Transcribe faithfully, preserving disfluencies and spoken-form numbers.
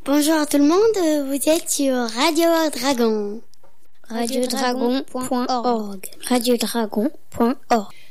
Bonjour à tout le monde, vous êtes sur Radio Dragon. radio dragon point org radio dragon point org